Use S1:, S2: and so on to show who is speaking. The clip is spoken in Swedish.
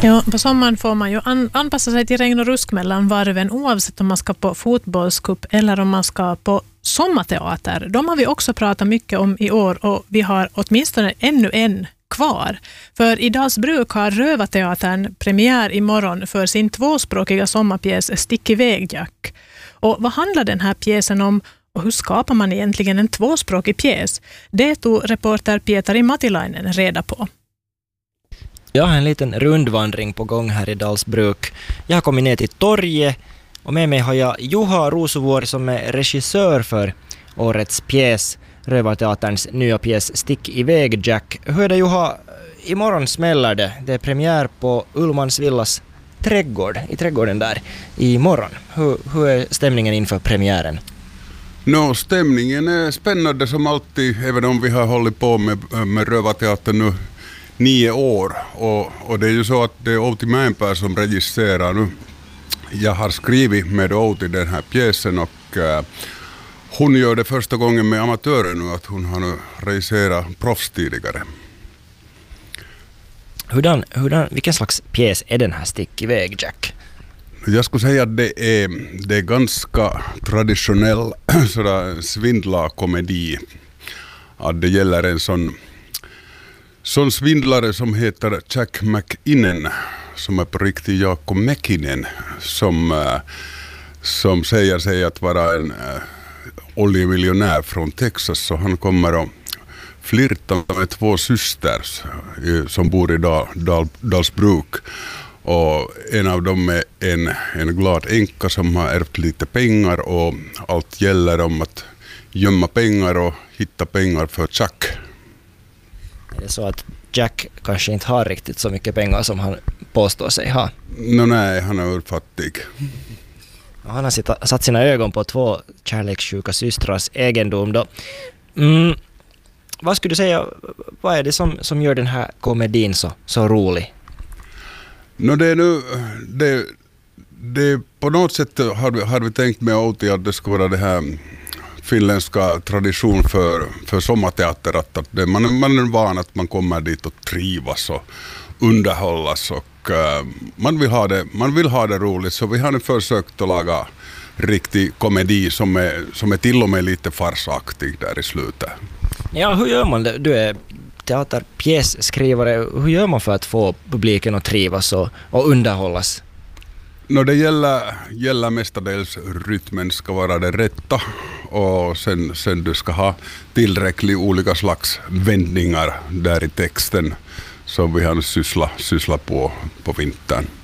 S1: Ja, på sommaren får man ju anpassa sig till regn och rusk mellan varven oavsett om man ska på fotbollscup eller om man ska på sommarteater. De har vi också pratat mycket om i år och vi har åtminstone ännu en kvar. För i Dalsbruk har Rövarteatern premiär imorgon för sin tvåspråkiga sommarpjäs Stick iväg Jack. Och vad handlar den här pjäsen om och hur skapar man egentligen en tvåspråkig pjäs? Det tog reporter Pietari Matilainen reda på.
S2: Jag har en liten rundvandring på gång här i Dalsbruk. Jag har kommit ner till torget och med mig har jag Juha Rosuvuori som är regissör för årets pjäs, Rövarteaterns nya pjäs Stick iväg Jack. Hur är det Juha? Imorgon smäller det. Det är premiär på Ullmansvillas trädgård, i trädgården där imorgon. Hur är stämningen inför premiären?
S3: Stämningen är spännande som alltid, även om vi har hållit på med Rövarteatern nu 9 år och det är ju så att det är Outi Mäenpää som regisserar nu. Jag har skrivit med Outi den här pjäsen och hon gör det första gången med amatörer nu, att hon har nu regisserat proffs tidigare.
S2: Vilken slags pjäs är den här Stick iväg Jack?
S3: Jag skulle säga att det är ganska traditionell sådär svindlarkomedi. Att det gäller en sån svindlare som heter Jack McInnen, som är på riktigt Jaakko Mäkinen, som säger sig att vara en oljemiljonär från Texas, så han kommer att flirta med 2 systrar som bor i Dalsbruk. Och en av dem är en glad änka som har ärvt lite pengar och allt gäller om att gömma pengar och hitta pengar för Jack.
S2: Är det så att Jack kanske inte har riktigt så mycket pengar som han påstår sig ha?
S3: Nej, han är fattig.
S2: Han har satt sina ögon på 2 kärlekssjuka systrars egendom då. Vad skulle du säga, vad är det som gör den här komedin så rolig?
S3: Det på något sätt har vi tänkt med Outi att det ska vara det här finländska tradition för sommarteater, att man är van att man kommer dit och trivas och underhållas och man vill ha det roligt, så vi har nu försökt att laga riktig komedi som är till och med lite farsaktig där i slutet.
S2: Ja, hur gör man det? Du är teaterpjässkrivare. Hur gör man för att få publiken att trivas och underhållas?
S3: Det gäller mestadels rytmen ska vara det rätta och sen du ska ha tillräckligt olika slags vändningar där i texten som vi har sysslat på vintern.